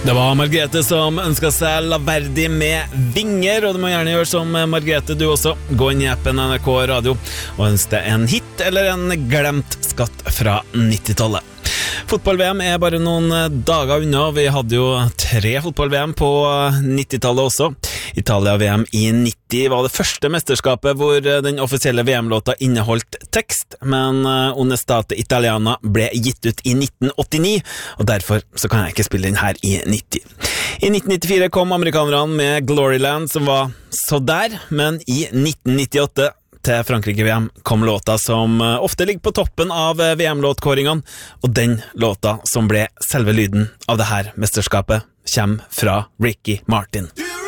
Det var Margrethe som ønsket seg Laverdi med vinger, og du må gjerne gjøre som Margrethe du også. Gå inn i appen NRK Radio og ønsk deg en hit eller en glemt skatt fra 90-tallet. Fotball-VM er bare noen dager unna. Vi hadde jo 3 fotball-VM på 90-tallet også. Italia-VM i 90 var det første mesterskapet hvor den offisielle VM-låta inneholdt tekst, men Onestate Italiana ble gitt ut i 1989, og derfor så kan jeg ikke spille den her i 90. I 1994 kom amerikanerne med Gloryland, som var så der, men i 1998 til Frankrike-VM kom låta som ofte ligger på toppen av VM-låtkåringene, og den låta som ble selve lyden av det her mesterskapet kommer fra Ricky Martin.